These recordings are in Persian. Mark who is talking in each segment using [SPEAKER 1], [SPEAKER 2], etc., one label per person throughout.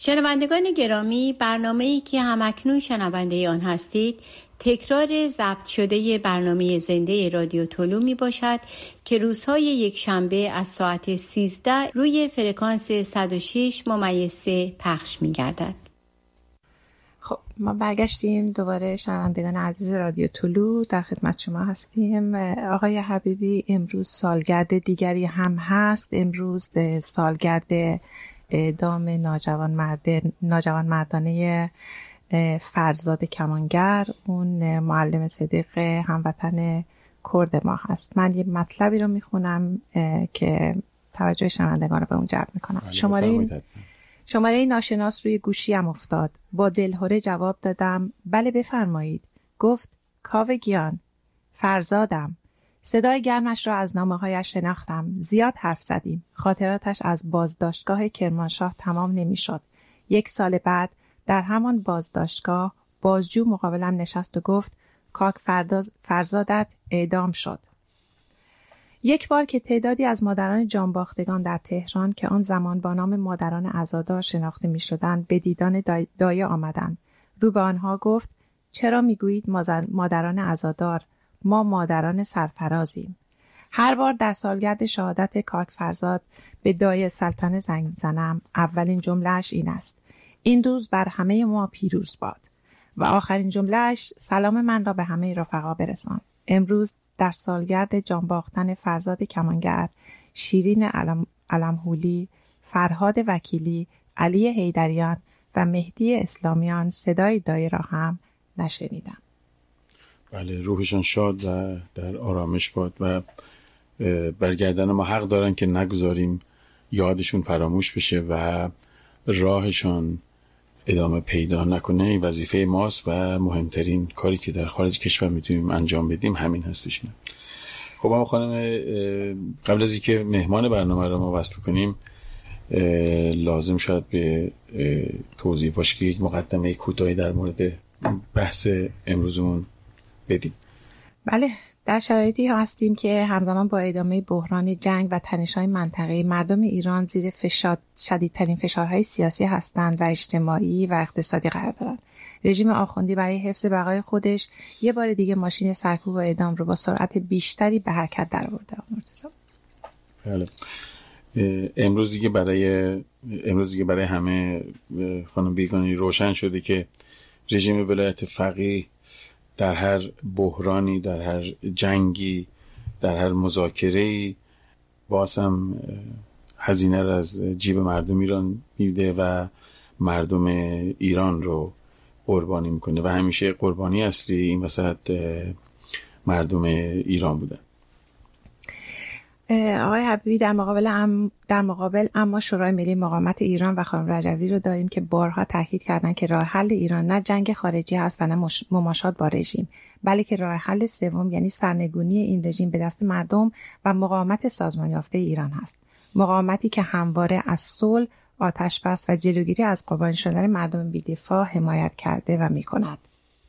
[SPEAKER 1] شنوندگان گرامی، برنامه‌ای که همکنون شنونده آن هستید تکرار ضبط شده برنامه زنده رادیو طلوع می باشد که روزهای یک شنبه از ساعت 13 روی فرکانس 106.3 پخش می گردد.
[SPEAKER 2] خب ما برگشتیم دوباره. شنوندگان عزیز رادیو طلوع در خدمت شما هستیم. آقای حبیبی، امروز سالگرد دیگری هم هست. امروز سالگرد اعدام ناجوانمردانه فرزاد کمانگر، اون معلم صدیق هموطن کرد ما هست. من یه مطلبی رو میخونم که توجه شنوندگان رو به اون جلب میکنم. شماره ناشناس روی گوشیم افتاد. با دلهره جواب دادم بله بفرمایید. گفت کاوه گیان، فرزادم. صدای گرمش را از نامه‌هایش شناختم. زیاد حرف زدیم. خاطراتش از بازداشتگاه کرمانشاه تمام نمی‌شد. 1 سال بعد در همان بازداشتگاه بازجو مقابلم نشست و گفت کاک فرزادت اعدام شد. یک بار که تعدادی از مادران جانباختگان در تهران که آن زمان با نام مادران عزادار شناخته می‌شدند به دیدن دایه آمدند. رو به آنها گفت چرا می‌گویید مادران عزادار؟ ما مادران سرفرازیم. هر بار در سالگرد شهادت کاک فرزاد به دایه سلطنه زنگ زنم اولین جملهش این است: این روز بر همه ما پیروز باد. و آخرین جملهش سلام من را به همه رفقا برسان. امروز در سالگرد جانباختن فرزاد کمانگر، شیرین علمهولی، فرهاد وکیلی، علی حیدریان و مهدی اسلامیان صدای دایه را هم نشنیدم.
[SPEAKER 3] بله، روحشان شاد و در آرامش باد و برگردن ما حق دارن که نگذاریم یادشون فراموش بشه و راهشان ادامه پیدا نکنه. این وظیفه ماست و مهمترین کاری که در خارج کشور میتونیم انجام بدیم همین هستش. خب اما خانم، قبل از اینکه مهمان برنامه رو ما وصل کنیم لازم شاید به توضیح باشه که یک مقدمه کوتاهی در مورد بحث امروزمون بدیم.
[SPEAKER 2] بله، در شرایطی هستیم که همزمان با ادامه بحران جنگ و تنش‌های منطقه‌ای مردم ایران زیر شدیدترین فشارهای سیاسی هستند و اجتماعی و اقتصادی قرار دارند. رژیم آخوندی برای حفظ بقای خودش یه بار دیگه ماشین سرکوب و اعدام رو با سرعت بیشتری به حرکت درآورده.
[SPEAKER 3] بله. امروز دیگه برای همه خانم بیگانی روشن شده که رژیم ولایت فقیه در هر بحرانی، در هر جنگی، در هر مذاکره‌ای باز هم هزینه رو از جیب مردم ایران میده و مردم ایران رو قربانی میکنه و همیشه قربانی اصلی این وسط مردم ایران بودن.
[SPEAKER 2] آقای حبیبی، در مقابل اما شورای ملی مقاومت ایران و خانم رجوی رو داریم که بارها تاکید کردن که راه حل ایران نه جنگ خارجی هست و نه مماشات با رژیم، بلکه راه حل سوم یعنی سرنگونی این رژیم به دست مردم و مقاومت سازمان یافته ایران هست. مقاومتی که همواره از صلح، آتش‌بس و جلوگیری از قربانی شدن مردم بی‌دفاع حمایت کرده و می‌کند.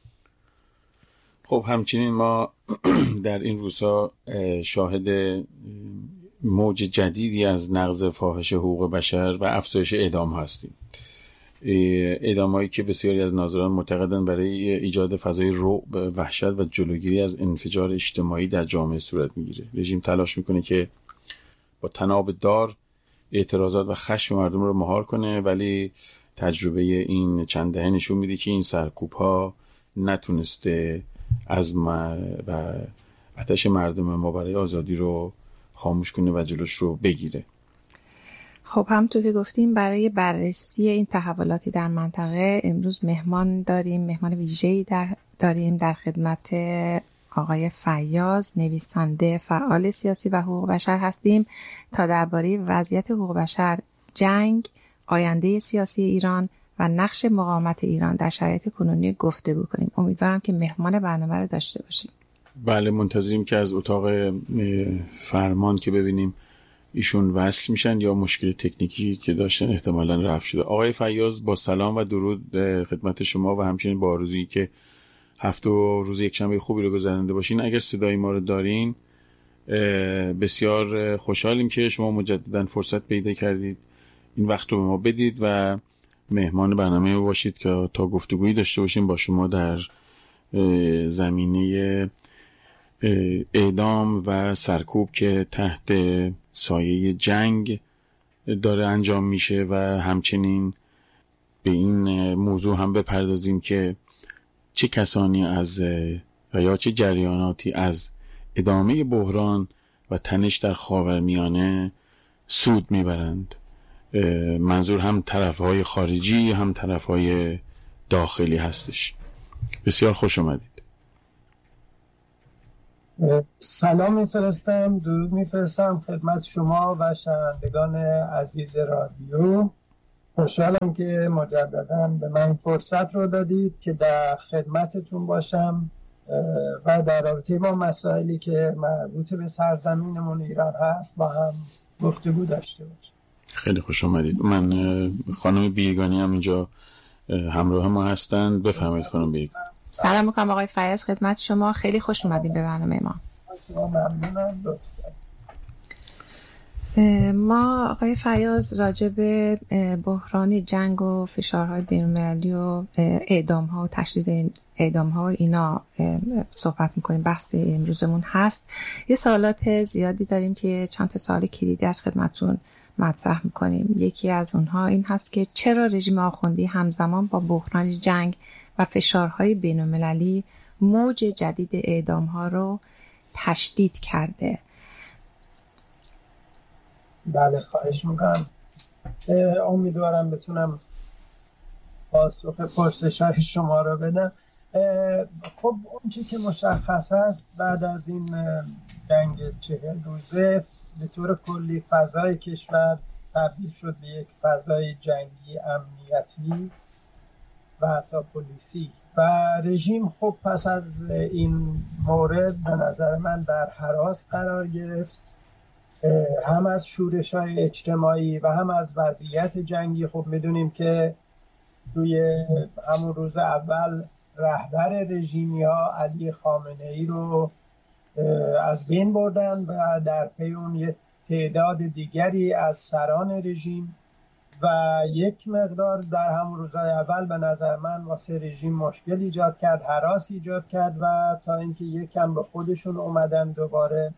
[SPEAKER 3] خب همچنین ما در این روزها شاهد موج جدیدی از نقض فاحش حقوق بشر و افزایش اعدام هستیم. اعدام‌هایی که بسیاری از ناظران معتقدند برای ایجاد فضای رعب، وحشت و جلوگیری از انفجار اجتماعی در جامعه صورت میگیره. رژیم تلاش میکنه که با تناب دار اعتراضات و خشم مردم رو مهار کنه، ولی تجربه این چند دهه نشون میده که این سرکوب‌ها نتونسته عزم و آتش مردم ما برای آزادی رو خاموش کنه و جلوش رو بگیره.
[SPEAKER 2] خب همونطور که گفتیم برای بررسی این تحولاتی در منطقه امروز مهمان ویژه‌ای داریم. در خدمت آقای فیاض، نویسنده، فعال سیاسی و حقوق بشر هستیم تا درباره وضعیت حقوق بشر، جنگ، آینده سیاسی ایران و نقش مقاومت ایران در شرایط کنونی گفتگو کنیم. امیدوارم که مهمان برنامه رو داشته باشیم.
[SPEAKER 3] بله، منتظریم که از اتاق فرمان که ببینیم ایشون وصل میشن یا مشکل تکنیکی که داشتن احتمالاً رفع شده. آقای فیاض، با سلام و درود خدمت شما و همچنین با آرزویی که هفته و روز یکشنبه خوبی رو گذرانده باشین. اگر صدای ما رو دارین بسیار خوشحالیم که شما مجددا فرصت پیدا کردید این وقت رو به ما بدید و مهمان برنامه باشید که تا گفتگویی داشته باشیم با شما در زمینه اعدام و سرکوب که تحت سایه جنگ داره انجام میشه و همچنین به این موضوع هم بپردازیم که چه کسانی از و یا چه جریاناتی از ادامه بحران و تنش در خاورمیانه سود میبرند. منظور هم طرفهای خارجی هم طرفهای داخلی هستش. بسیار خوش اومدید.
[SPEAKER 4] سلام میفرستم، درود میفرستم خدمت شما و شنوندگان عزیز رادیو. خوشحالم که مجددا به من فرصت رو دادید که در خدمتتون باشم و در رابطه با مسائلی که مربوط به سرزمینمون ایران هست با هم گفتگو داشته باشیم.
[SPEAKER 3] خیلی خوش آمدید. من خانم بیرگانی هم اینجا همراه ما هستند. بفرمایید خانم بیرگانی.
[SPEAKER 2] سلام میکنم آقای فیاض خدمت شما. خیلی خوش اومدید به برنامه ما.
[SPEAKER 4] ممنونم.
[SPEAKER 2] ما آقای فیاض راجع به بحران جنگ و فشارهای بین‌المللی و اعدام‌ها و تشدید اعدام‌ها اینا صحبت می‌کنیم. بحث امروزمون هست. یه سوالات زیادی داریم که چند تا سوال کلیدی از خدمتتون مطرح می‌کنیم. یکی از اونها این هست که چرا رژیم آخوندی همزمان با بحران جنگ و فشارهای بین‌المللی موج جدید اعدام‌ها رو تشدید کرده؟
[SPEAKER 4] بله خواهش میکنم. امیدوارم بتونم پاسخ پرسش‌های شما رو بدم. خب اون چی که مشخص است بعد از این جنگ 40 روزه به طور کلی فضای کشور تبدیل شد به یک فضای جنگی امنیتی و حتی پلیسی و رژیم خب پس از این مورد به نظر من در هراس قرار گرفت، هم از شورش‌های اجتماعی و هم از وضعیت جنگی. خب میدونیم که توی همون روز اول رهبر رژیم‌ها علی خامنه‌ای رو از بین بردن و در پی اون یک تعداد دیگری از سران رژیم و یک مقدار در همون روزهای اول به نظر من واسه رژیم مشکل ایجاد کرد، هراس ایجاد کرد و تا اینکه یکم به خودشون اومدن دوباره.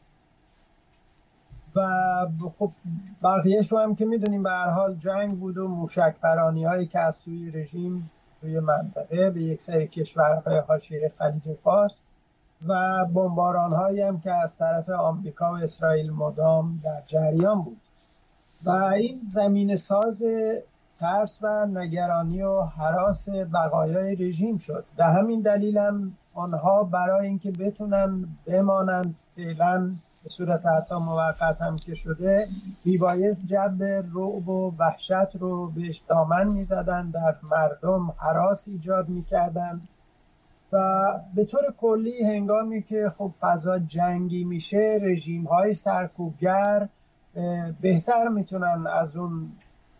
[SPEAKER 4] و خب بقیه‌شو هم که میدونیم به هر حال جنگ بود و موشک پرانی هایی که از سوی رژیم توی منطقه به یک سری کشورهای حاشیه خلیج فارس و بمباران هایی هم که از طرف آمریکا و اسرائیل مدام در جریان بود و این زمین ساز ترس و نگرانی و هراس بقایای رژیم شد. به همین دلیل هم آنها برای اینکه بتونن بمانند فعلا به صورت حتی موقت هم که شده میبایست جو رعب و وحشت رو بهش دامن میزدن، در مردم هراس ایجاد میکردن و به طور کلی هنگامی که خب فضا جنگی میشه رژیم های سرکوبگر بهتر میتونن از اون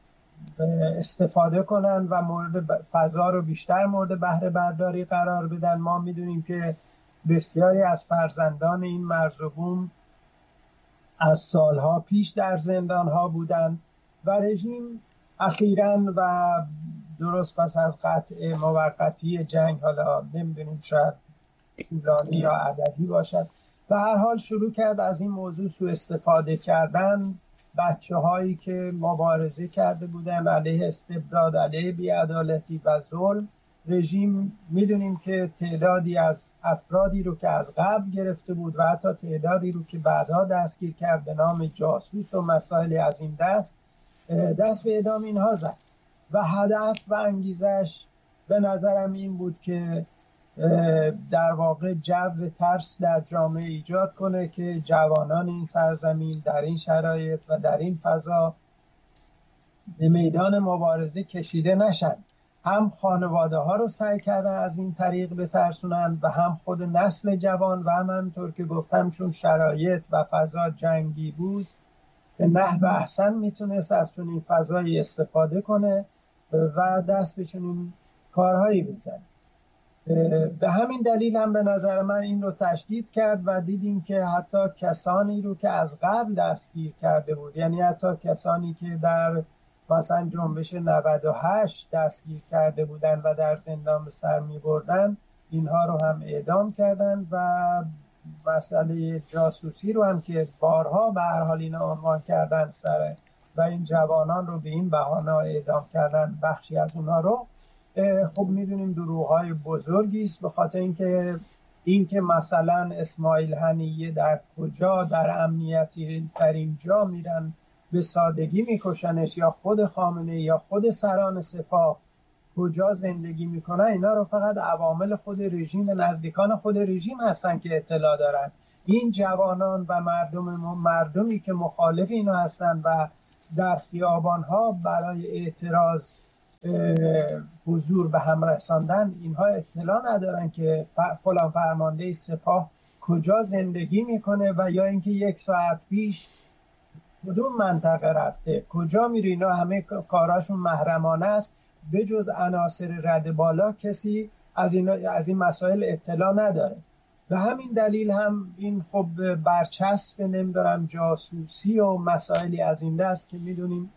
[SPEAKER 4] استفاده کنن و مورد فضا رو بیشتر مورد بهره برداری قرار بدن. ما میدونیم که بسیاری از فرزندان این مرز و بوم از سالها پیش در زندانها بودن و رژیم اخیراً و درست پس از قطع موقتی جنگ، حالا نمیدونیم شاید طولانی یا عددی باشد، به هر حال شروع کرد از این موضوع سوء استفاده کردن. بچه هایی که مبارزه کرده بودن علیه استبداد، علیه بی‌عدالتی و ظلم، رژیم میدونیم که تعدادی از افرادی رو که از قبل گرفته بود و حتی تعدادی رو که بعدها دستگیر کرد به نام جاسوس و مسائلی از این دست به اعدام اینها زد و هدف و انگیزش به نظرم این بود که در واقع جو ترس در جامعه ایجاد کنه که جوانان این سرزمین در این شرایط و در این فضا به میدان مبارزه کشیده نشن. هم خانواده ها رو سعی کردن از این طریق بترسونن و هم خود نسل جوان و همونطور که گفتم چون شرایط و فضا جنگی بود به نحو احسن میتونست از چون این فضایی استفاده کنه و دست به چنین کارهایی بزنه. به همین دلیل هم به نظر من این رو تشدید کرد و دیدیم که حتی کسانی رو که از قبل دستگیر کرده بود، یعنی حتی کسانی که در مثلا جنبش 98 دستگیر کرده بودن و در زندان به سر می بردن، اینها رو هم اعدام کردن و مسئله جاسوسی رو هم که بارها به هر حال اینا عنوان کردن سر و این جوانان رو به این بهانه اعدام کردن، بخشی از اونها رو. خب میدونیم دروغ‌های بزرگی است، به خاطر اینکه مثلا اسماعیل هنیه در کجا در امنیتی در اینجا میرن به سادگی میکشنش، یا خود خامنه‌ای یا خود سران سپاه کجا زندگی میکنن، اینا رو فقط عوامل خود رژیم، نزدیکان خود رژیم هستن که اطلاع دارن. این جوانان و مردمی که مخالف اینا هستن و در خیابانها برای اعتراض حضور به هم رساندن، اینها اطلاع ندارن که فلان فرمانده سپاه کجا زندگی میکنه و یا اینکه 1 ساعت پیش کدوم منطقه رفته، کجا میره. اینا همه کاراشون محرمانه است. به جز عناصر رد بالا کسی از این مسائل اطلاع نداره. به همین دلیل هم این خب برچسب نمیدارم جاسوسی و مسائلی از این دست که میدونیم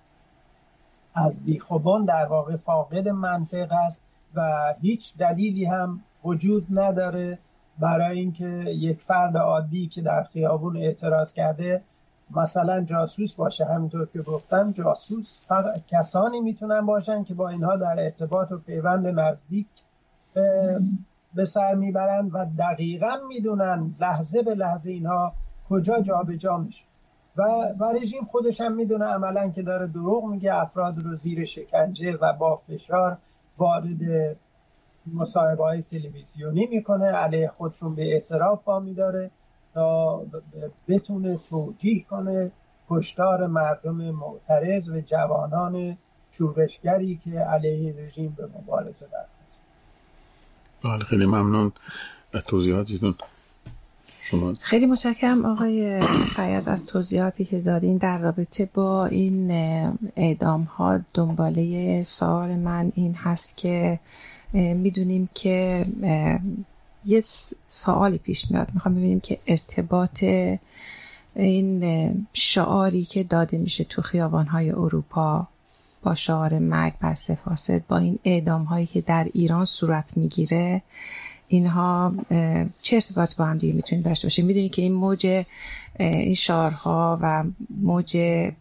[SPEAKER 4] از بیخوبان در واقع فاقد منطق است و هیچ دلیلی هم وجود نداره برای اینکه یک فرد عادی که در خیابون اعتراض کرده مثلا جاسوس باشه. همینطور که گفتم جاسوس فقط کسانی میتونن باشن که با اینها در ارتباط و پیوند نزدیک به سر میبرن و دقیقاً میدونن لحظه به لحظه اینها کجا جابجا میشه و رژیم خودش هم میدونه عملاً که داره دروغ میگه، افراد رو زیر شکنجه و با فشار وارد مصاحبه‌های تلویزیونی میکنه، علیه خودشون به اعتراف وامی داره تا بتونه توجیه کنه کشتار مردم معترض و جوانان شورشگری که علیه رژیم به مبارزه برخاست.
[SPEAKER 3] بله، خیلی ممنون از توضیحاتتون. شما
[SPEAKER 2] خیلی متشکرم آقای فیاض از توضیحاتی که دادین در رابطه با این اعدام ها. دنباله سوال من این هست که میدونیم که یه سوالی پیش میاد، میخوام ببینیم که ارتباط این شعاری که داده میشه تو خیابان‌های اروپا با شعار مرگ بر سه فاسد با این اعدام‌هایی که در ایران صورت میگیره، اینها چه ارتباطی با هم دیگه میتونید داشته باشه؟ میدونی که این موج این شعارها و موج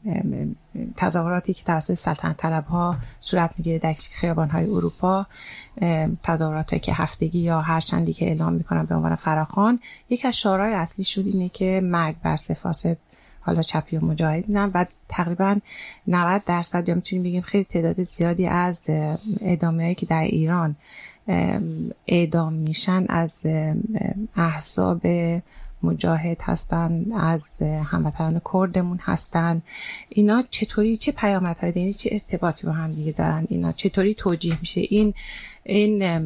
[SPEAKER 2] تظاهراتی که توسط سلطنت طلبها صورت میگیره در خیابان‌های اروپا، تظاهراتی که هفتگی یا هر چندی که اعلام میکنن به عنوان فراخوان، یک از شعارهای اصلی شد اینه که مرگ بر سه فاسد، حالا چپی و مجاهد میدن و تقریبا 90% یا میتونیم بگیم خیلی تعداد زیادی از اعدامیایی که در ایران اعدام میشن از احزاب مجاهد هستن، از هموطنان کردمون هستن. اینا چطوری، چه پیامدهایی دارن، چه ارتباطی با هم دیگه دارن، اینا چطوری توجیه میشه این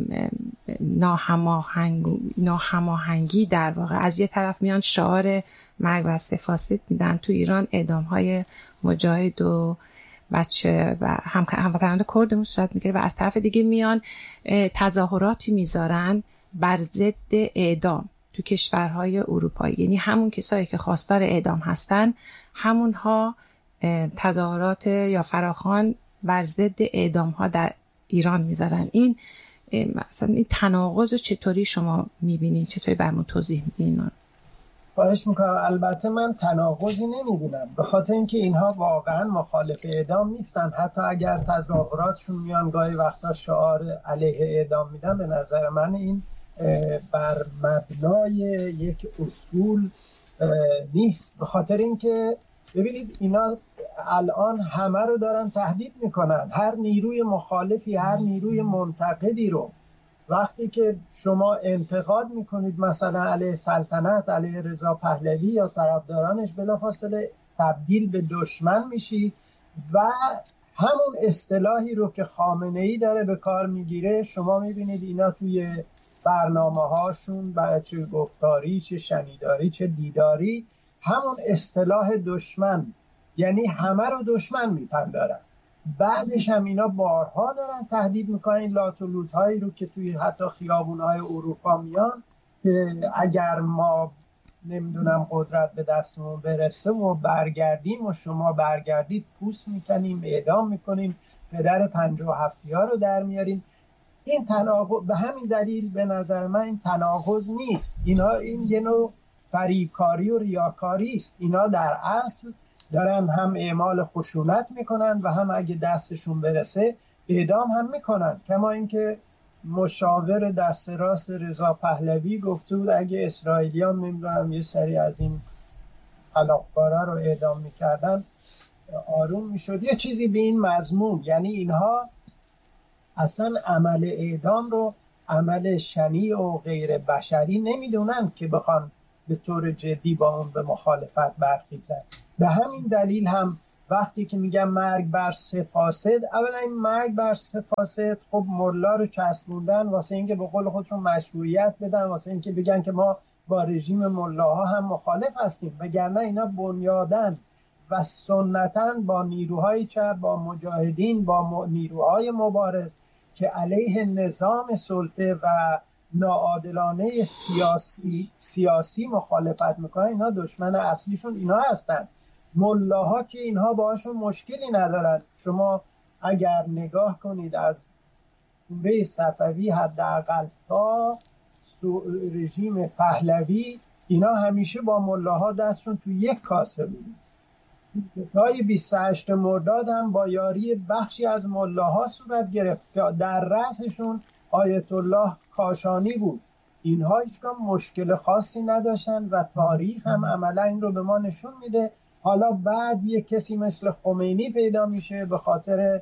[SPEAKER 2] ناهماهنگی در واقع؟ از یه طرف میان شعار مرگ بر سه فاسد میدن، تو ایران اعدام‌های مجاهد و بچه و هموطنان کردمون صورت میگیره و از طرف دیگه میان تظاهراتی میذارن بر ضد اعدام تو کشورهای اروپایی. یعنی همون کسایی که خواستار اعدام هستن همونها تظاهرات یا فراخوان بر ضد اعدام ها در ایران میذارن. این مثلا این تناقض رو چطوری شما میبینید؟ چطوری برامون توضیح میدین؟
[SPEAKER 4] خواهش میکنم. البته من تناقضی نمیبینم، به خاطر اینکه اینها واقعا مخالف اعدام نیستن. حتی اگر تظاهراتشون میان گاهی وقتا شعار علیه اعدام میدن، به نظر من این بر مبنای یک اصول نیست. به خاطر اینکه ببینید اینا الان همه رو دارن تهدید میکنن، هر نیروی مخالفی، هر نیروی منتقدی رو وقتی که شما انتقاد میکنید مثلا علیه سلطنت، علیه رضا پهلوی یا طرفدارانش، بلافاصله تبدیل به دشمن میشید و همون اصطلاحی رو که خامنه‌ای داره به کار میگیره شما میبینید اینا توی برنامه هاشون، چه گفتاری، چه شنیداری، چه دیداری، همون اصطلاح دشمن، یعنی همه رو دشمن میپندارن. بعدش هم اینا بارها دارن تهدید میکنن این لات و لوت هایی رو که توی حتی خیابون های اروپا میان که اگر ما نمیدونم قدرت به دستمون برسه و برگردیم و شما برگردید پوست میکنیم، اعدام میکنیم، پدر 57 ها رو در میاریم. این تناقض، به همین دلیل به نظر من این تناقض نیست. این یه نوع فریبکاری و ریاکاری است. اینا در اصل دارن هم اعمال خشونت میکنن و هم اگه دستشون برسه اعدام هم میکنن. کما اینکه مشاور دست راست رضا پهلوی گفته بود اگه اسرائیلیان نمیدونم یه سری از این خلافکارا رو اعدام میکردن آروم میشد، یه چیزی به این مضمون. یعنی اینها اصلا عمل اعدام رو عمل شنیع و غیر بشری نمیدونن که بخوان به طور جدی با اون به مخالفت برخیزن. به همین دلیل هم وقتی که میگن مرگ بر سه فاسد، اولا این مرگ بر سه فاسد خب ملا رو چسبوندن واسه اینکه به قول خودشون مشروعیت بدن، واسه اینکه بگن که ما با رژیم ملاها هم مخالف هستیم، وگرنه اینا بنیادن و سنتاً با نیروهای چپ، با مجاهدین، با نیروهای مبارز که علیه نظام سلطه و ناعادلانه سیاسی مخالفت میکنن، اینا دشمن اصلیشون اینا هستن. ملاها که اینها باهاشون مشکلی ندارن. شما اگر نگاه کنید از دوره صفوی حداقل تا رژیم پهلوی، اینا همیشه با ملاها دستشون تو یک کاسه بود. های 28 مرداد هم با یاری بخشی از ملاها صورت گرفت که در رأسشون آیت الله کاشانی بود. اینها هیچکدام مشکل خاصی نداشتن و تاریخ هم عملا این رو به ما نشون میده. حالا بعد یک کسی مثل خمینی پیدا میشه به خاطر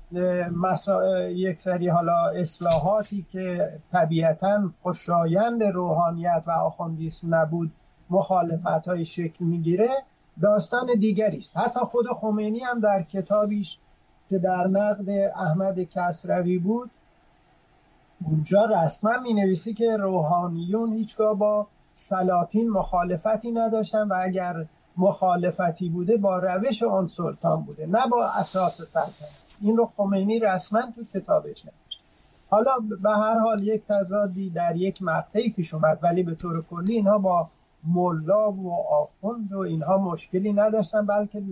[SPEAKER 4] یک سری حالا اصلاحاتی که طبیعتاً خوشایند روحانیت و آخوندیسم نبود، مخالفت های شکل میگیره، داستان دیگری است. حتی خود خمینی هم در کتابیش که در نقد احمد کسروی بود اونجا رسما می نویسی که روحانیون هیچگاه با سلاطین مخالفتی نداشتن و اگر مخالفتی بوده با روش آن سلطان بوده، نه با اساس سلطنت. این رو خمینی رسما تو کتابش نوشت. حالا به هر حال یک تضادی در یک مقطعی پیش اومد، ولی به طور کلی اینها با ملا و آخوند و اینها مشکلی نداشتن، بلکه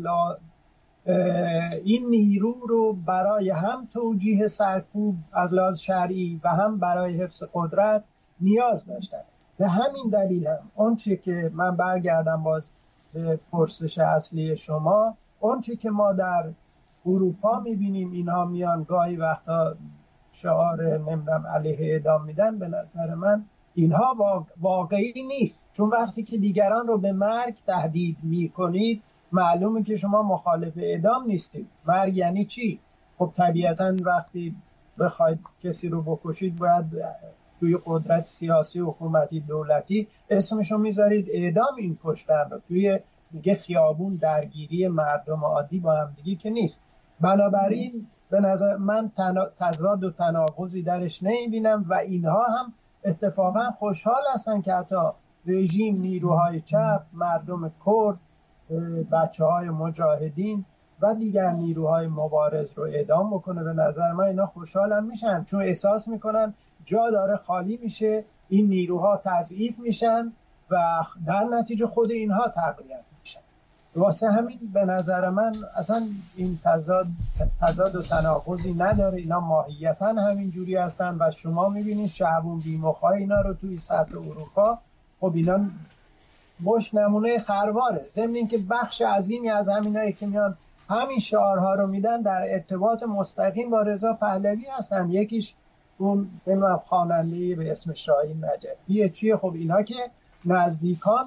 [SPEAKER 4] این نیرو رو برای هم توجیه سرکوب از لحاظ شرعی و هم برای حفظ قدرت نیاز داشتن. به همین دلیل هم آنچه که من برگردم باز به پرسش اصلی شما، آنچه که ما در اروپا میبینیم اینها میان گاهی وقتا شعار نمیدونم علیه اعدام میدن، به نظر من اینها واقعی نیست. چون وقتی که دیگران رو به مرگ تهدید میکنید معلومه که شما مخالف اعدام نیستید. مرگ یعنی چی؟ خب طبیعتاً وقتی بخواید کسی رو بکشید باید توی قدرت سیاسی حکومتی دولتی اسمشو میذارید اعدام این کشتن رو. توی دیگه خیابون درگیری مردم عادی با هم دیگه که نیست. بنابراین به نظر من تضاد و تناقضی درش نمیبینم و اینها هم اتفاقا خوشحال هستن که حتی رژیم، نیروهای چپ، مردم کرد، بچه‌های مجاهدین و دیگر نیروهای مبارز رو اعدام بکنه. به نظر من اینا خوشحالم میشن چون احساس میکنن جا داره خالی میشه، این نیروها تضعیف میشن و در نتیجه خود اینها تقویت میشن. واسه همین به نظر من اصلا این تضاد و تناقضی نداره. اینا ماهیتاً همین جوری هستن و شما میبینید شعبون بیمخای اینا رو توی سطح اروپا، خب اینا مش نمونه خرواره. ضمن این که بخش عظیمی از همینایی که میان همین شعارها رو میدن در ارتباط مستقیم با رضا پهلوی هستن. یکیش اون خواننده‌ای به اسم شاهین نجفیه چیه. خب اینها که نزدیکان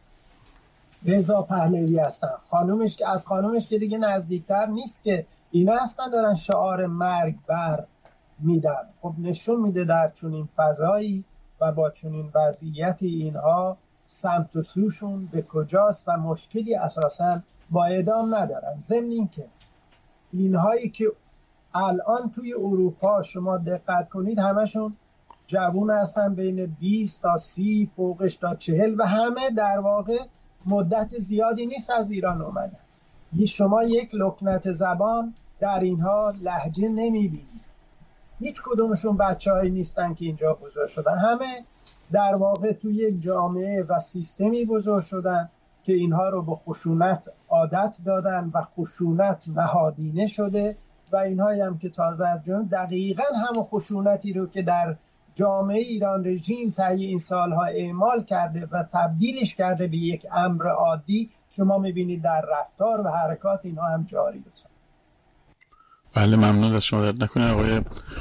[SPEAKER 4] رضا پهلوی هستن، خانومش که از خانومش که دیگه نزدیکتر نیست که اینا هستن دارن شعار مرگ بر میدن. خب نشون میده در چنین فضایی و با چنین وضعیتی اینها سمت و سوشون به کجاست و مشکلی اساساً با اعدام ندارن. ضمن این که اینهایی که الان توی اروپا شما دقت کنید همشون جوون هستن، بین 20 تا 30 فوقش تا 40 و همه در واقع مدت زیادی نیست از ایران اومدن. شما یک لکنت زبان در اینها لهجه نمیبینید. هیچ کدومشون بچه‌هایی نیستن که اینجا بزرگ شدن، همه در واقع توی یک جامعه و سیستمی بزرگ شدن که اینها رو به خشونت عادت دادن و خشونت نهادینه شده و اینهایی هم که تازه از جمله دقیقاً همون خشونتی رو که در جامعه ایران رژیم طی این سالها اعمال کرده و تبدیلش کرده به یک امر عادی، شما میبینید در رفتار و حرکات اینها هم جاری است.
[SPEAKER 3] بله، ممنون از شما. درد نکنه آقای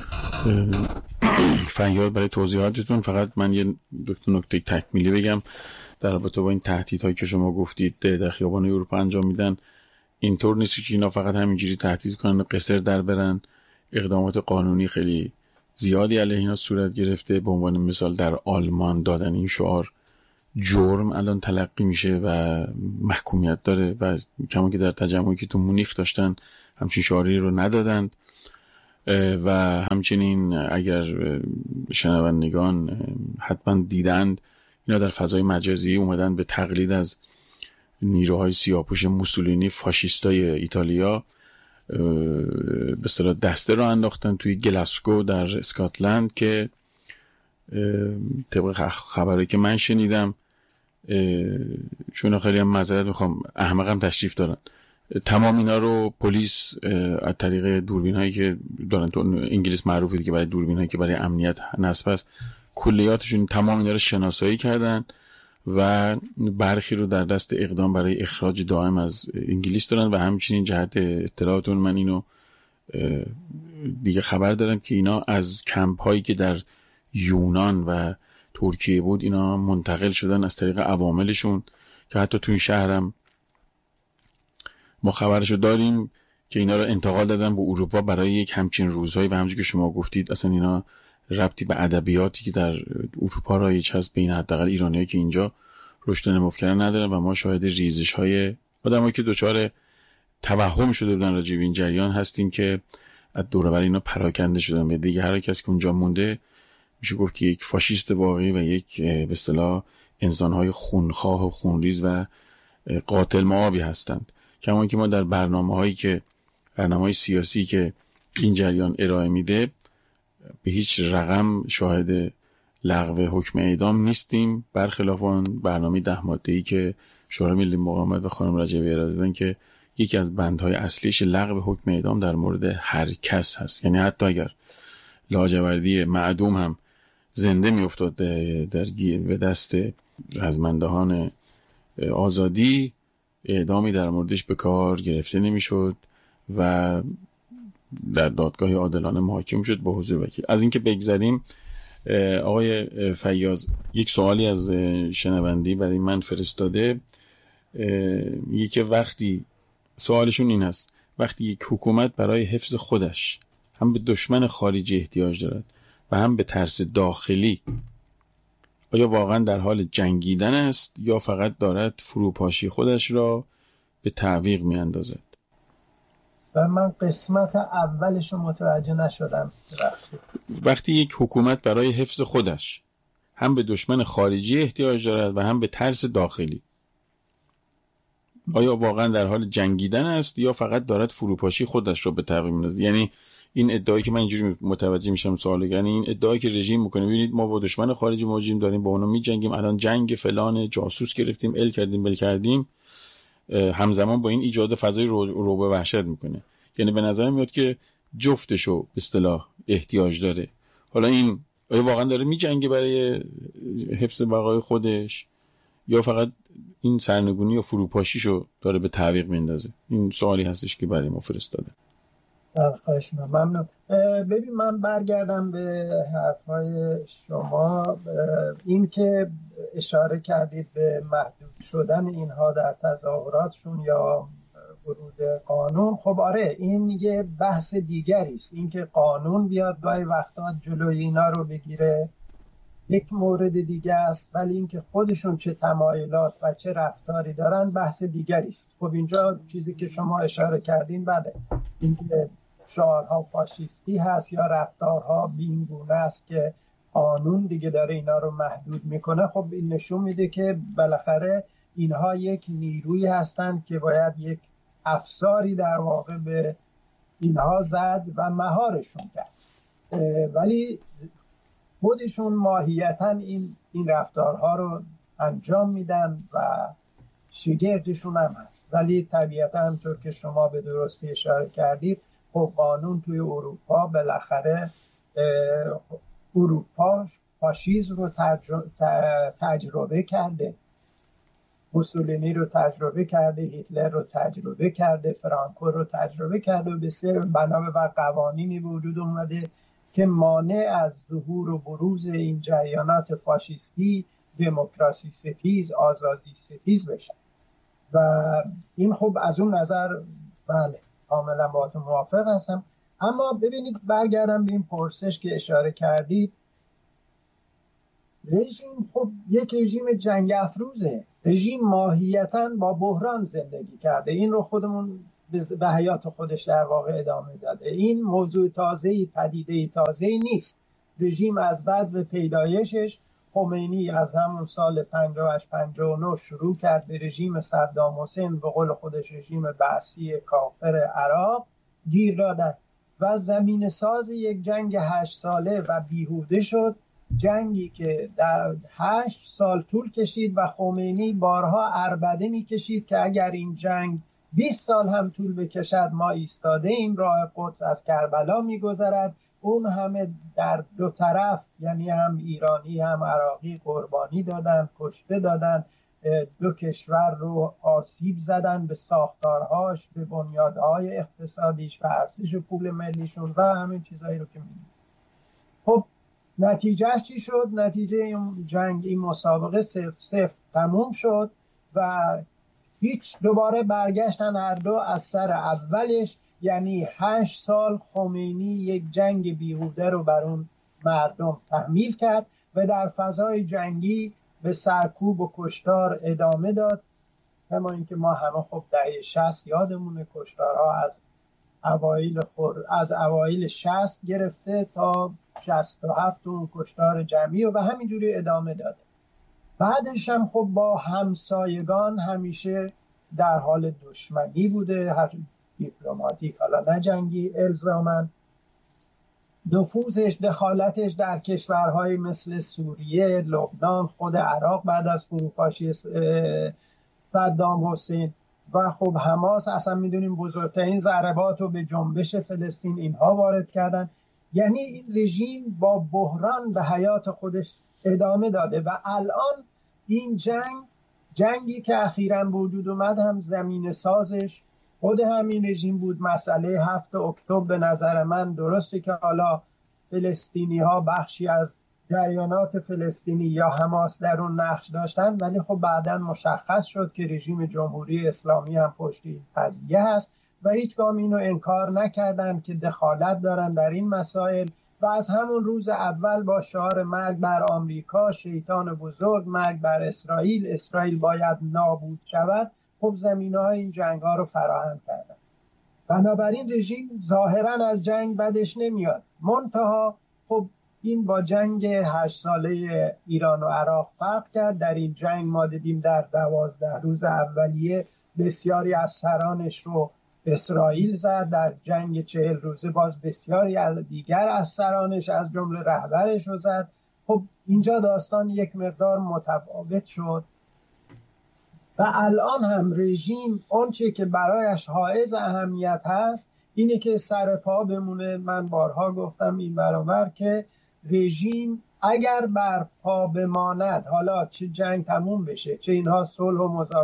[SPEAKER 3] فیاض برای توضیحاتتون. فقط من یه نکته تکمیلی بگم در رابطه با این تهدیدهایی که شما گفتید در خیابان اروپا انجام میدن. اینطور نیست که اینا فقط همینجوری تهدید کنن و قصر در برن. اقدامات قانونی خیلی زیادی علیه اینا صورت گرفته. به عنوان مثال در آلمان دادن این شعار جرم الان تلقی میشه و محکومیت داره و کما که در تجمعی که تو مونیخ داشتن همچین شعاری رو ندادند. و همچنین اگر شنوندگان حتما دیدند، اینا در فضای مجازی اومدن به تقلید از نیروهای سیاه‌پوش موسولینی فاشیستای ایتالیا به اصطلاح دسته رو انداختن توی گلاسگو در اسکاتلند که طبق خبری که من شنیدم، چون خیلی هم معذرت میخوام، احمقم تشریف دارن، تمام اینا رو پلیس از طریق دوربین هایی که دارن تو انگلیس معروفه دیگه برای دوربین هایی که برای امنیت نصب است، کلیاتشون تمام اینا رو شناسایی کردن و برخی رو در دست اقدام برای اخراج دائم از انگلیس دارن. و همچنین جهت اطلاعاتون من اینو دیگه خبر دارم که اینا از کمپ هایی که در یونان و ترکیه بود اینا منتقل شدن از طریق عواملشون، که حتی تو این شهرم ما خبرشو داریم که اینا رو انتقال دادن به اروپا برای یک همچین روزهایی. و همونجوری که شما گفتید اصلا اینا ربطی به ادبیاتی که در اروپا رایج هست بین حداقل ایرانیایی که اینجا رشد نمو کردن ندارن. و ما شاهد ریزش‌های آدمایی که دچار توهم شده بودن راجع به این جریان هستیم که از دور و بر اینا پراکنده شدن. به دیگه هر کسی که اونجا مونده میشه گفت که یک فاشیست واقعی و یک به اصطلاح انسان‌های خونخواه و خونریز و قاتل مآبی هستند. کما که ما در برنامه‌های سیاسی که این جریان ارائه میده به هیچ رقم شاهد لغو حکم اعدام نیستیم، برخلاف اون برنامه 10 ماده‌ای که شورای ملی مقاومت و خانم رجبی ارائه دادن که یکی از بندهای اصلیش لغو حکم اعدام در مورد هر کس هست. یعنی حتی اگر لاجوردی معدوم هم زنده میافتاد به دست رزمندهان آزادی، اعدامی در موردش به کار گرفته نمیشد و در دادگاه عادلانه محاکم شد با حضور وکیل. از اینکه بگذریم، آقای فیاض یک سوالی از شنوندی برای من فرستاده. میگه که وقتی سوالشون این هست، وقتی یک حکومت برای حفظ خودش هم به دشمن خارجی احتیاج دارد و هم به ترس داخلی، آیا واقعا در حال جنگیدن است یا فقط دارد فروپاشی خودش را به تعویق می اندازد؟
[SPEAKER 4] و من قسمت اولش رو متوجه نشدم.
[SPEAKER 3] وقتی یک حکومت برای حفظ خودش هم به دشمن خارجی احتیاج دارد و هم به ترس داخلی، آیا واقعا در حال جنگیدن است یا فقط دارد فروپاشی خودش را به تعویق می‌اندازد؟ یعنی این ادعایی که من اینجوری متوجه میشم سواله، یعنی این ادعایی که رژیم میکنه ببینید ما با دشمن خارجی مواجهیم، داریم با اونا میجنگیم، الان جنگ فلان، جاسوس گرفتیم، ال کردیم بل کردیم، همزمان با این ایجاد فضای رعب و وحشت میکنه. یعنی به نظر میاد که جفتشو به اصطلاح احتیاج داره. حالا این آیا واقعا داره میجنگه برای حفظ بقای خودش یا فقط این سرنگونی و فروپاشیشو داره به تعویق میندازه؟ این سوالی هستش که برای ما فرستاده.
[SPEAKER 4] خواهش ممنون. ببین من برگردم به حرفای شما. این که اشاره کردید به محدود شدن اینها در تظاهراتشون یا ورود قانون، خب آره این یه بحث دیگری است. این که قانون بیاد گاهی وقتا جلوی اینا رو بگیره یک مورد دیگه است، ولی اینکه خودشون چه تمایلات و چه رفتاری دارن بحث دیگری است. خب اینجا چیزی که شما اشاره کردین بله، اینکه شعارها فاشیستی هست یا رفتارها بی‌گونه است که قانون دیگه داره اینا رو محدود میکنه، خب این نشون میده که بالاخره اینها یک نیروی هستند که باید یک افساری در واقع به اینها زد و مهارشون کرد. ولی خودشون ماهیتاً این رفتارها رو انجام میدن و شگردشون هم هست. ولی طبیعتاً همطور که شما به درستی اشاره کردید، خب قانون توی اروپا بالاخره اروپا فاشیسم رو تجربه کرده، موسولینی رو تجربه کرده، هیتلر رو تجربه کرده، فرانکو رو تجربه کرده و بنابر قوانینی وجود اومده که مانع از ظهور و بروز این جریانات فاشیستی، دموکراسی ستیز، آزادی ستیز بشن. و این خب از اون نظر بله کاملا با تو موافق هستم. اما ببینید برگردم به این پرسش که اشاره کردید، رژیم خب یک رژیم جنگ افروزه، رژیم ماهیتاً با بحران زندگی کرده، این رو خودمون به حیات خودش در واقع ادامه داده. این موضوع تازه‌ای، پدیده تازه‌ای نیست. رژیم از بعد به پیدایشش، خمینی از همون سال 58-59 شروع کرد به رژیم صدام حسین، به قول خودش رژیم بعثی کافر عراق گیر دادن و زمین ساز یک جنگ 8 ساله و بیهوده شد، جنگی که در 8 سال طول کشید و خمینی بارها عربده می‌کشید که اگر این جنگ 20 سال هم طول بکشد ما ایستاده این راه قدس از کربلا می‌گذرد. اون همه در دو طرف، یعنی هم ایرانی هم عراقی قربانی دادن، کشته دادن، دو کشور رو آسیب زدن به ساختارهاش، به بنیادهای اقتصادیش و ارزش پول ملیشون و همین چیزایی رو که می‌بینید. خب نتیجهش چی شد؟ نتیجه این جنگ، این مسابقه 0-0 تموم شد و هیچ، دوباره برگشتن هر دو از سر اولش. یعنی 8 سال خمینی یک جنگ بیهوده رو بر اون مردم تحمیل کرد و در فضای جنگی به سرکوب و کشتار ادامه داد. کما اینکه ما همه خب دهه 60 یادمونه کشتارها از اوایل 60 گرفته تا 67 اون کشتار جمعی و همینجوری ادامه داده. بعدش هم خب با همسایگان همیشه در حال دشمنی بوده، هر دیپلماتیک، حالا نه جنگی الزاماً. نفوذش، دخالتش در کشورهای مثل سوریه، لبنان، خود عراق بعد از فروپاشی صدام حسین و خب حماس، اصلا میدونیم بزرگترین ضربات رو به جنبش فلسطین اینها وارد کردن. یعنی این رژیم با بحران به حیات خودش ادامه داده و الان این جنگی که اخیراً وجود اومد هم زمین سازش خود همین رژیم بود. مسئله 7 اکتبر به نظر من درسته که حالا فلسطینی ها بخشی از جریانات فلسطینی یا حماس در اون نقش داشتن، ولی خب بعداً مشخص شد که رژیم جمهوری اسلامی هم پشت این قضیه هست و هیچگاه اینو انکار نکردن که دخالت دارن در این مسائل و از همون روز اول با شعار مرگ بر آمریکا، شیطان بزرگ، مرگ بر اسرائیل، اسرائیل باید نابود شود، خب زمینه‌های این جنگ‌ها رو فراهم کردن. بنابراین رژیم ظاهراً از جنگ بدش نمیاد، منتها خب این با جنگ 8 ساله ایران و عراق فرق کرد. در این جنگ ما دیدیم در 12 روز اولیه بسیاری از سرانش رو اسرائیل زد، در جنگ 40 روزه باز بسیاری از دیگر از سرانش از جمله رهبرش رو زد. خب اینجا داستان یک مقدار متفاوت شد و الان هم رژیم آنچه که برایش حائز اهمیت هست اینه که سر پا بمونه. من بارها گفتم این برابر که رژیم اگر بر پا بماند، حالا چه جنگ تموم بشه، چه اینها صلح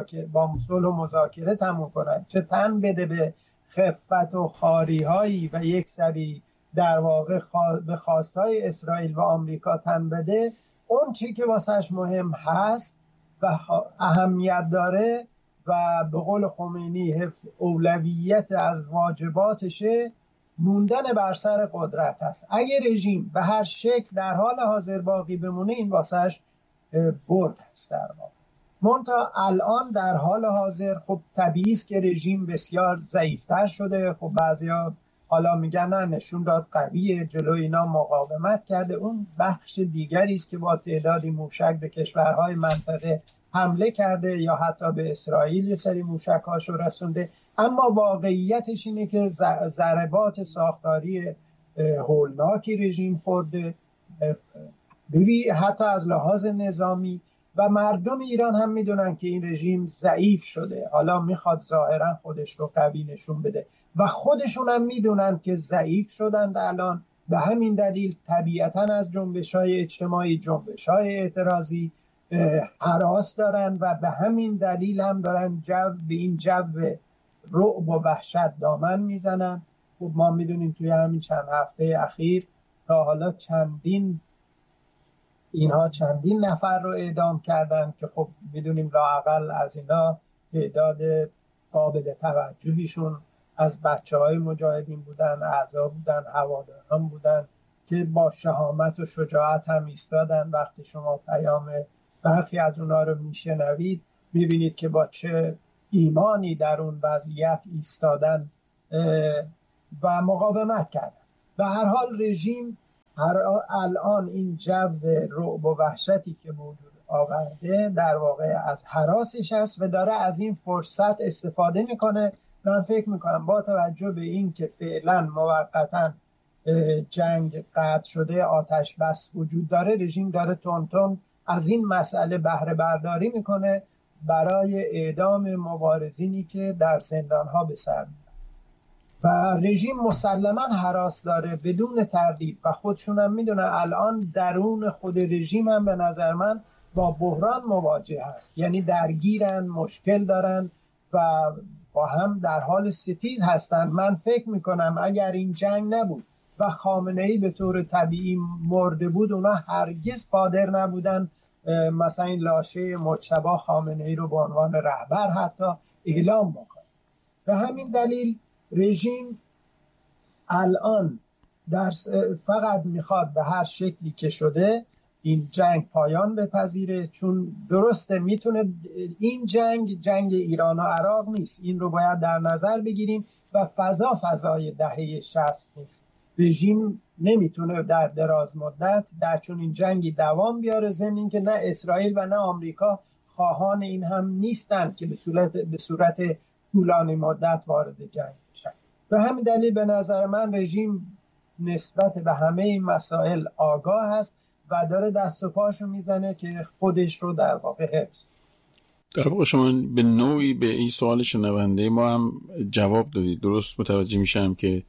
[SPEAKER 4] و مذاکره تموم کنند، چه تن بده به خفت و خاری‌هایی و یک سری در واقع به خواستهای اسرائیل و آمریکا تن بده، اون چی که واسش مهم هست و اهمیت داره و به قول خمینی حفظ اولویت از واجباتشه، موندن بر سر قدرت هست. اگه رژیم به هر شکل در حال حاضر باقی بمونه این واسش برد هست در واقع. منتها الان در حال حاضر خب طبیعی است که رژیم بسیار ضعیفتر شده. خب بعضیا حالا میگن نه نشون داد قویه، جلوی اینا مقاومت کرده. اون بخش دیگری است که با تعدادی موشک به کشورهای منطقه حمله کرده یا حتی به اسرائیل یه سری موشک‌هاشو رسونده. اما واقعیتش اینه که ضربات ساختاری هولناکی رژیم خورده، ببین حتی از لحاظ نظامی و مردم ایران هم میدونن که این رژیم ضعیف شده، حالا میخواد ظاهرا خودش رو قوی نشون بده و خودشون هم میدونن که ضعیف شدند الان. به همین دلیل طبیعتا از جنبش‌های اجتماعی، جنبش‌های اعتراضی هراس دارن و به همین دلیل هم دارن به این جو رعب و وحشت دامن میزنن. خب ما میدونیم توی همین چند هفته اخیر تا حالا اینها چندین نفر رو اعدام کردن که خب میدونیم لااقل از اینا تعداد قابل توجهیشون از بچه‌های مجاهدین بودن، اعضا بودن، هواداران بودن که با شهامت و شجاعت هم ایستادن. وقتی شما پیام برخی از اونا رو میشنوید میبینید که با چه ایمانی در اون وضعیت ایستادن و مقاومت کردن. به هر حال رژیم الان این جو رعب و وحشتی که موجود آورده در واقع از هراسش است و داره از این فرصت استفاده میکنه. من فکر میکنم با توجه به این که فعلا موقتا جنگ قطع شده، آتش بس وجود داره، رژیم داره تون از این مسئله بهره برداری میکنه برای اعدام مبارزینی که در زندانها به سر میبرن. و رژیم مسلما هراس داره بدون تردید و خودشون هم میدونن الان درون خود رژیم هم به نظر من با بحران مواجه هست، یعنی درگیرن، مشکل دارن و با هم در حال ستیز هستن. من فکر میکنم اگر این جنگ نبود و خامنه‌ای به طور طبیعی مرده بود، اونا هرگز قادر نبودن مثلا این لاشه مجتبی خامنه‌ای رو به عنوان رهبر حتی اعلام بکنه. به همین دلیل رژیم الان فقط میخواد به هر شکلی که شده این جنگ پایان بپذیره، چون درسته میتونه این جنگ ایران و عراق نیست، این رو باید در نظر بگیریم و فضای دهه 60 نیست. رژیم نمیتونه در دراز مدت در چون این جنگی دوام بیاره، ضمن این که نه اسرائیل و نه آمریکا خواهان این هم نیستن که به صورت طولانی مدت وارد جنگ بشن. به همین دلیل به نظر من رژیم نسبت به همه این مسائل آگاه است و داره دست و پاشو میزنه که خودش رو در واقع حفظ.
[SPEAKER 3] در واقع شما به نوعی به این سوال شنونده ما هم جواب دادید. درست متوجه میشم که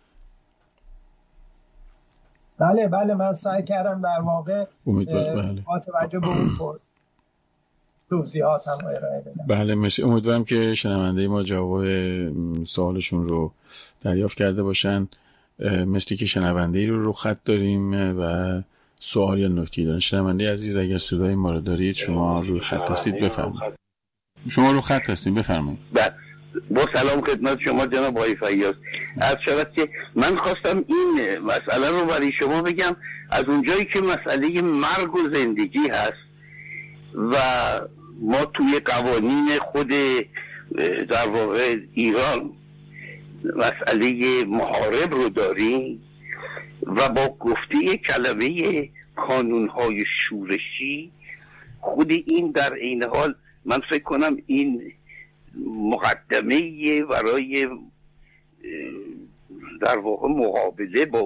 [SPEAKER 4] بله من سعی کردم در واقع با توجه به اون توضیحات هم ارائه بدم.
[SPEAKER 3] بله مرسی. امیدوارم که شنونده ما جواب سوالشون رو دریافت کرده باشن. مثلی که شنونده رو خط داریم و سوال یا نکته دارن. شنونده عزیز اگر صدای ما رو دارید شما روی خط هستید بفرمایید. شما رو خط هستید بفرمایید.
[SPEAKER 5] با سلام خدمت شما جناب آقای فیاض. عرض شود که من خواستم این مسئله رو برای شما بگم از اونجایی که مسئله مرگ و زندگی هست و ما توی قوانین خود در واقع ایران مسئله محارب رو داریم و با گفته کلمه کانونهای شورشی خود این در این حال من فکر کنم این مقدمه برای در واقع مقابله با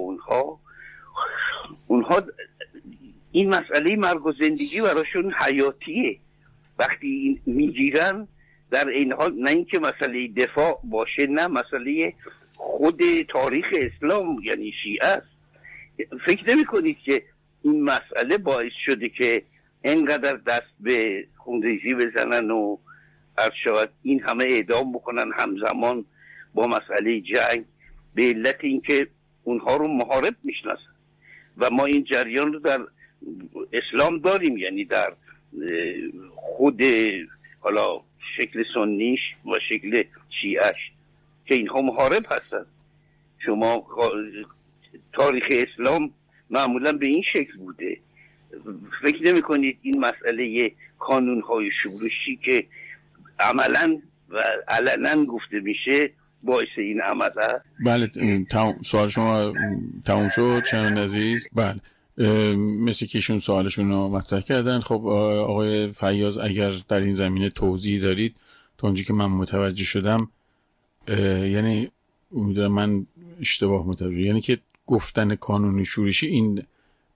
[SPEAKER 5] اونها این مسئله مرگ و زندگی براشون حیاتیه. وقتی میگیرن در این حال نه اینکه مسئله دفاع باشه، نه مسئله خود تاریخ اسلام یعنی شیعه است. فکر نمی کنید که این مسئله باعث شده که اینقدر دست به خونریزی بزنن و عرض شود این همه اعدام بکنن همزمان با مسئله جنگ به علت اینکه اونها رو محارب میشناسن و ما این جریان رو در اسلام داریم، یعنی در خود حالا شکل سنیش و شکل شیعش که اینها محارب هستن. شما تاریخ اسلام معمولا به این شکل بوده. فکر نمی کنید این مسئله کانونهای شورشی که عملا و علنا گفته میشه باعث این عمل هست؟
[SPEAKER 3] بله سوال شما تموم شد چنان عزیز. بله مثل که ایشون سوالشون رو مطرح کردن. خب آقای فیاض اگر در این زمینه توضیح دارید تا اونجایی که من متوجه شدم، یعنی امیدوارم من اشتباه متوجه، یعنی که گفتن کانون شورشی این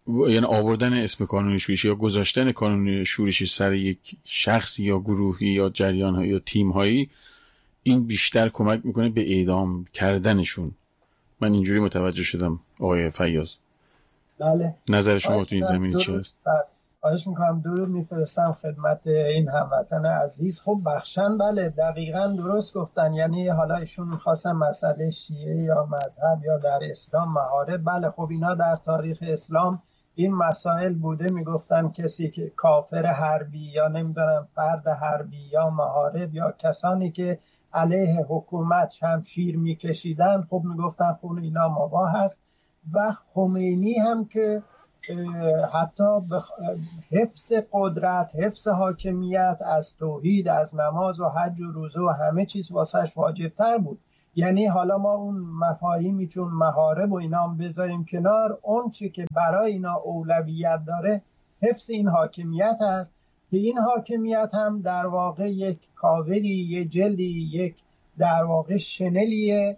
[SPEAKER 3] یعنی آوردن اسم کانون شورشی یا گذاشتن کانون شورشی سر یک شخصی یا گروهی یا جریان‌هایی یا تیم‌هایی، این بیشتر کمک میکنه به اعدام کردنشون. من اینجوری متوجه شدم آقای فیاض.
[SPEAKER 4] بله.
[SPEAKER 3] نظر شما تو این زمینه چی است؟
[SPEAKER 4] خواهش میکنم، درود میفرستم خدمت این هموطن عزیز. خب بخشن بله دقیقاً درست گفتن، یعنی حالا ایشون میخواستن مسئله شیعه یا مذهب یا در اسلام محارب، بله خب اینا در تاریخ اسلام این مسائل بوده، میگفتن کسی که کافر حربی یا نمیدونم فرد حربی یا محارب یا کسانی که علیه حکومت شمشیر میکشیدن، خب میگفتن خون اینا مباح است. و خمینی هم که حتی حفظ قدرت، حفظ حاکمیت از توحید، از نماز و حج و روزه و همه چیز واسش واجبتر بود. یعنی حالا ما اون مفاهیمی چون محارب و اینا هم بذاریم کنار، اون چی که برای اینا اولویت داره حفظ این حاکمیت است که این حاکمیت هم در واقع یک کاوری، یک جلدی، یک در واقع شنل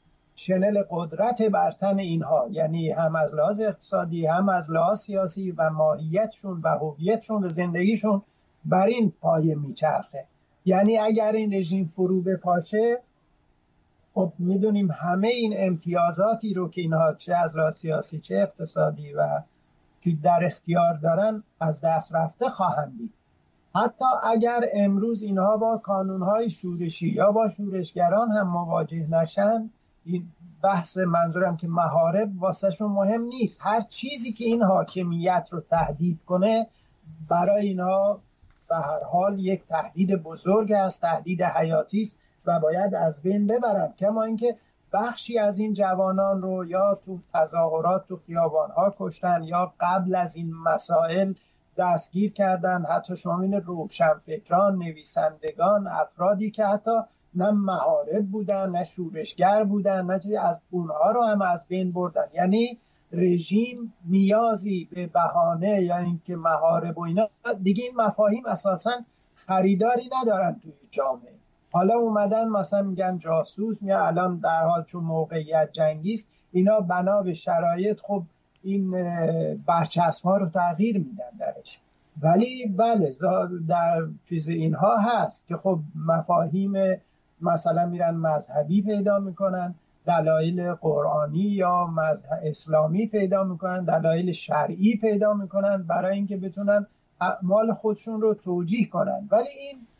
[SPEAKER 4] قدرت بر تن اینها، یعنی هم از لحاظ اقتصادی هم از لحاظ سیاسی و ماهیتشون و هویتشون و زندگیشون بر این پایه میچرخه. یعنی اگر این رژیم فرو بپاشه، خب میدونیم همه این امتیازاتی رو که اینها چه از لحاظ سیاسی چه اقتصادی و که در اختیار دارن از دست رفته خواهند دید. حتی اگر امروز اینها با کانونهای شورشی یا با شورشگران هم مواجه نشن، این بحث منظورم که محارب واسه شون مهم نیست. هر چیزی که این حاکمیت رو تهدید کنه برای اینها به هر حال یک تهدید بزرگ است، تهدید حیاتی است و باید از بین ببرن. کما اینکه بخشی از این جوانان رو یا تو تظاهرات تو خیابان‌ها کشتن یا قبل از این مسائل دستگیر کردن. حتی شما این روشنفکران، نویسندگان، افرادی که حتی نه محارب بودن نه شورشگر بودن، نه چیزی، از اونها رو هم از بین بردن. یعنی رژیم نیازی به بهانه یا اینکه محارب و اینا دیگه این مفاهیم اساساً خریداری ندارن توی جامعه. حالا اومدن مثلا میگن جاسوس، میگن الان در حال چون موقعیت جنگی است اینا بنا به شرایط خب این برچسب‌ها رو تغییر میدن درش. ولی بله در چیز اینها هست که خب مفاهیم مثلا میرن مذهبی پیدا میکنن، دلایل قرآنی یا مذهب اسلامی پیدا میکنن، دلایل شرعی پیدا میکنن برای اینکه بتونن اعمال خودشون رو توجیه کنن. ولی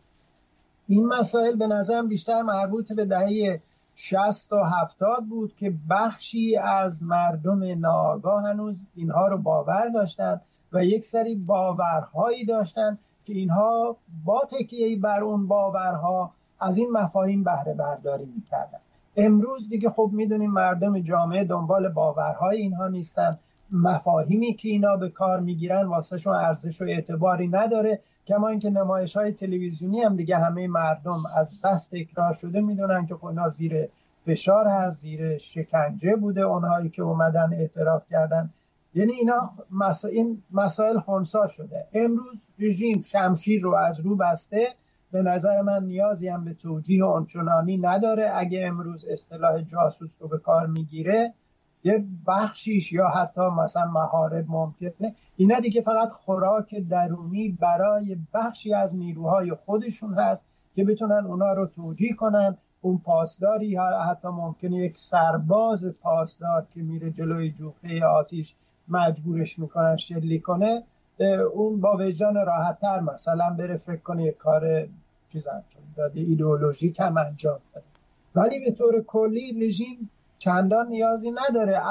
[SPEAKER 4] این مسائل به نظرم بیشتر مربوط به دهه 60 و 70 بود که بخشی از مردم ناآگاه هنوز اینها رو باور داشتن و یک سری باورهایی داشتن که اینها با تکیه بر اون باورها از این مفاهیم بهره برداری میکردن. امروز دیگه خب میدونیم مردم جامعه دنبال باورهای اینها نیستن، مفاهیمی که اینا به کار میگیرن واسه شون ارزش و اعتباری نداره. کما اینکه نمایش‌های تلویزیونی هم دیگه همه مردم از بس تکرار شده میدونن که اونا زیر فشار هست، زیر شکنجه بوده اونهایی که اومدن اعتراف کردن. یعنی اینا این مسائل خنثی شده. امروز رژیم شمشیر رو از رو بسته، به نظر من نیازی هم به توجیه آنچنانی نداره. اگه امروز اصطلاح جاسوس رو به کار میگیره، یه بخشیش یا حتی مثلا محارب ممکنه، اینا دیگه فقط خوراک درونی برای بخشی از نیروهای خودشون هست که بتونن اونا رو توجیه کنن. اون پاسداری حتی ممکنه یک سرباز پاسدار که میره جلوی جوخه آتیش مجبورش میکنن شلیک کنه، اون با وجدان راحت تر مثلا بره فکر کنه یک کار چیز انجام داده، ایدئولوژیک هم انجام داده. ولی به طور کلی رژیم چندان نیازی نداره.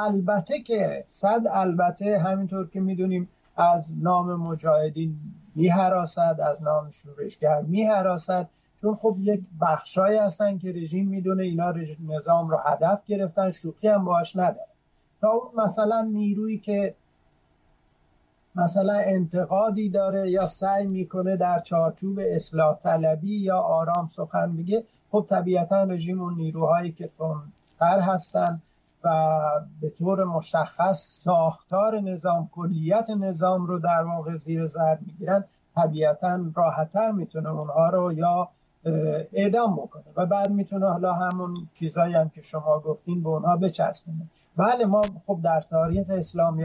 [SPEAKER 4] البته همینطور که میدونیم از نام مجاهدین میهراسد، از نام شورشگر میهراسد، چون خب یک بخشایی هستن که رژیم میدونه اینا نظام رو هدف گرفتن، شوخی هم باش نداره. تا اون مثلا نیرویی که مثلا انتقادی داره یا سعی میکنه در چارچوب اصلاح طلبی یا آرام سخن بگه، خب طبیعتا رژیم اون نیروهایی که تندتر هستن و به طور مشخص ساختار نظام، کلیت نظام رو در واقع زیر ضرب میگیرن، طبیعتا راحت‌تر میتونه اونها رو یا اعدام بکنه و بعد میتونه حالا همون چیزایی هم که شما گفتین به اونها بچسبونه. بله ما خب در تاریخ اسلام یا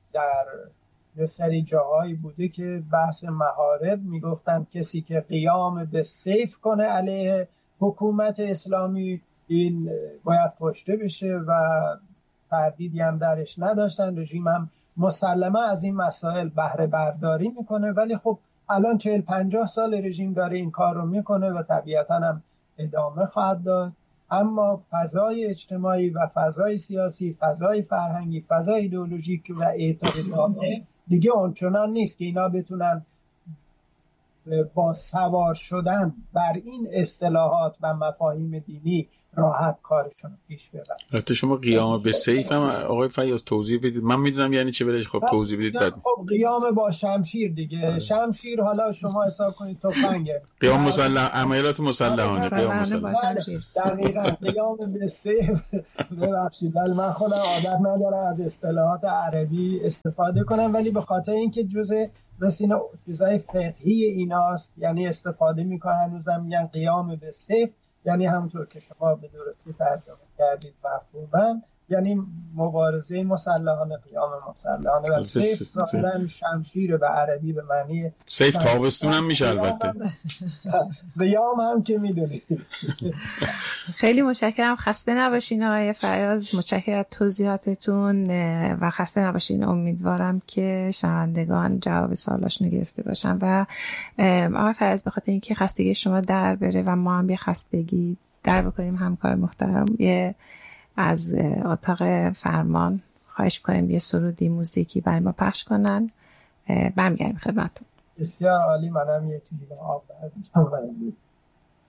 [SPEAKER 4] در یه سری جاهایی بوده که بحث محارب میگفتن کسی که قیام به سیف کنه علیه حکومت اسلامی این باید کشته بشه و تردیدی هم درش نداشتن. رژیم هم مسلما از این مسائل بهره برداری میکنه، ولی خب الان 40-50 سال رژیم داره این کار رو میکنه و طبیعتا هم ادامه خواهد داد. اما فضای اجتماعی و فضای سیاسی، فضای فرهنگی، فضای ایدئولوژیک و اعتقادی دیگه اونچنان نیست که اینا بتونن با سوار شدن بر این اصطلاحات و مفاهیم دینی راحت کارشون پیش ببرن.
[SPEAKER 3] البته شما قیام به سیف هم آقای فیاض توضیح بدید. من میدونم یعنی چه، ولی خب توضیح بدید بعد.
[SPEAKER 4] خب قیام با شمشیر دیگه. شمشیر حالا شما حساب کنید تفنگه.
[SPEAKER 3] قیام مسلح، عملیات مسلحانه، قیام مسلح.
[SPEAKER 4] دقیقاً قیام به سیف. ببخشید ولی من خودم عادت ندارم از اصطلاحات عربی استفاده کنم، ولی به خاطر اینکه جزء مثل چیزای فقهی ایناست، یعنی استفاده میکنن هنوزم میگن قیام به سیف، یعنی همونطور که شما به درستی ترجمه کردید مفهوماً، یعنی مبارزه مسلحانه، قیام مسلحانه. و سیف ظاهراً شمشیر به عربی به معنی
[SPEAKER 3] سیف تابستون هم میشه البته.
[SPEAKER 4] قیام هم که میدونید.
[SPEAKER 2] خیلی متشکرم، خسته نباشین آقای فیاض، متشکرم از توضیحاتتون و خسته نباشین. امیدوارم که شنوندگان جواب سوالاشونو گرفته باشن و آقای فیاض به خاطر اینکه خستگی شما در بره و ما هم یه خستگی در بکنیم، همکار محترم یه از اتاق فرمان خواهش کنیم یه سرودی موزیکی برای ما پخش کنن. برمیگردیم خدمتتون.
[SPEAKER 4] بسیار عالی. منم یه لیوان آب برداشتم.